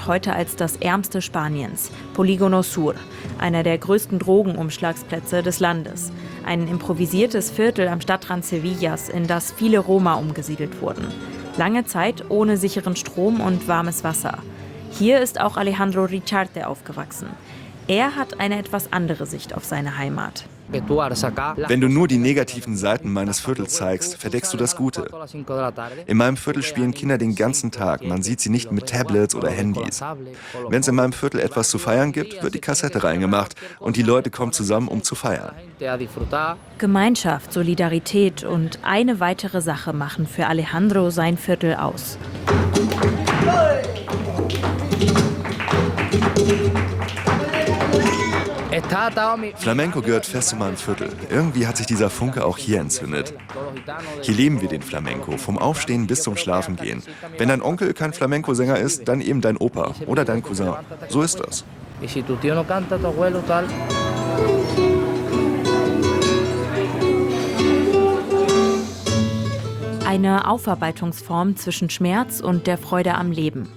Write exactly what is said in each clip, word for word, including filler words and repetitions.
gilt heute als das ärmste Spaniens, Polígono Sur, einer der größten Drogenumschlagsplätze des Landes. Ein improvisiertes Viertel am Stadtrand Sevillas, in das viele Roma umgesiedelt wurden. Lange Zeit ohne sicheren Strom und warmes Wasser. Hier ist auch Alejandro Richarte aufgewachsen. Er hat eine etwas andere Sicht auf seine Heimat. Wenn du nur die negativen Seiten meines Viertels zeigst, verdeckst du das Gute. In meinem Viertel spielen Kinder den ganzen Tag. Man sieht sie nicht mit Tablets oder Handys. Wenn es in meinem Viertel etwas zu feiern gibt, wird die Kassette reingemacht und die Leute kommen zusammen, um zu feiern. Gemeinschaft, Solidarität und eine weitere Sache machen für Alejandro sein Viertel aus. Flamenco gehört fest zu meinem Viertel. Irgendwie hat sich dieser Funke auch hier entzündet. Hier leben wir den Flamenco, vom Aufstehen bis zum Schlafengehen. Wenn dein Onkel kein Flamenco-Sänger ist, dann eben dein Opa oder dein Cousin. So ist das. Eine Aufarbeitungsform zwischen Schmerz und der Freude am Leben.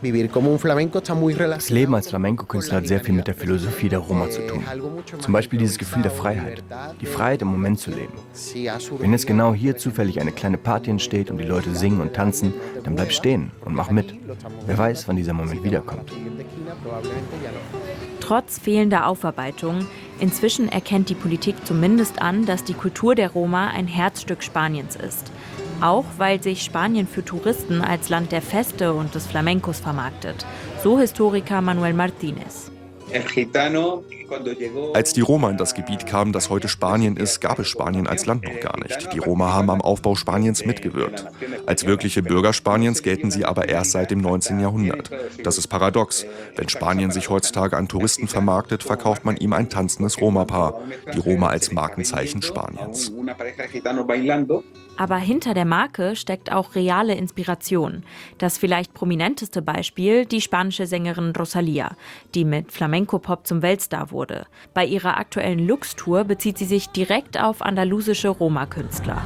Das Leben als Flamenco-Künstler hat sehr viel mit der Philosophie der Roma zu tun. Zum Beispiel dieses Gefühl der Freiheit. Die Freiheit, im Moment zu leben. Wenn jetzt genau hier zufällig eine kleine Party entsteht und die Leute singen und tanzen, dann bleib stehen und mach mit. Wer weiß, wann dieser Moment wiederkommt. Trotz fehlender Aufarbeitung, inzwischen erkennt die Politik zumindest an, dass die Kultur der Roma ein Herzstück Spaniens ist. Auch weil sich Spanien für Touristen als Land der Feste und des Flamencos vermarktet. So Historiker Manuel Martínez. Als die Roma in das Gebiet kamen, das heute Spanien ist, gab es Spanien als Land noch gar nicht. Die Roma haben am Aufbau Spaniens mitgewirkt. Als wirkliche Bürger Spaniens gelten sie aber erst seit dem neunzehnten Jahrhundert. Das ist paradox. Wenn Spanien sich heutzutage an Touristen vermarktet, verkauft man ihm ein tanzendes Roma-Paar. Die Roma als Markenzeichen Spaniens. Aber hinter der Marke steckt auch reale Inspiration. Das vielleicht prominenteste Beispiel, die spanische Sängerin Rosalía, die mit Flamenco-Pop zum Weltstar wurde. Bei ihrer aktuellen Lux-Tour bezieht sie sich direkt auf andalusische Roma-Künstler.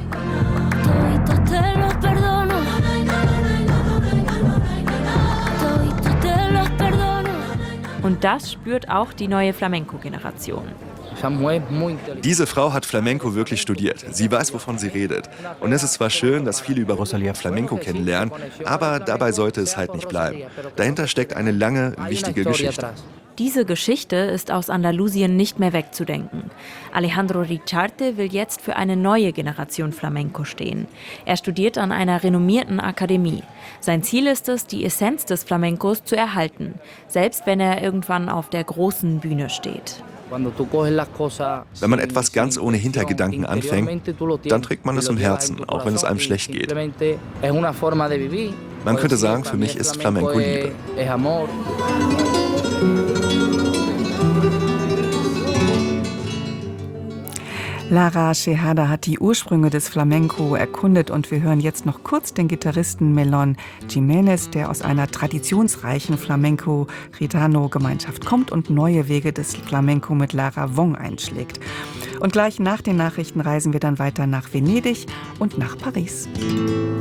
Und das spürt auch die neue Flamenco-Generation. Diese Frau hat Flamenco wirklich studiert. Sie weiß, wovon sie redet. Und es ist zwar schön, dass viele über Rosalía Flamenco kennenlernen, aber dabei sollte es halt nicht bleiben. Dahinter steckt eine lange, wichtige Geschichte. Diese Geschichte ist aus Andalusien nicht mehr wegzudenken. Alejandro Richarte will jetzt für eine neue Generation Flamenco stehen. Er studiert an einer renommierten Akademie. Sein Ziel ist es, die Essenz des Flamencos zu erhalten, selbst wenn er irgendwann auf der großen Bühne steht. Wenn man etwas ganz ohne Hintergedanken anfängt, dann trägt man es im Herzen, auch wenn es einem schlecht geht. Man könnte sagen, für mich ist Flamenco Liebe. Lara Tejada hat die Ursprünge des Flamenco erkundet und wir hören jetzt noch kurz den Gitarristen Melon Jiménez, der aus einer traditionsreichen Flamenco-Gitano-Gemeinschaft kommt und neue Wege des Flamenco mit Lara Wong einschlägt. Und gleich nach den Nachrichten reisen wir dann weiter nach Venedig und nach Paris.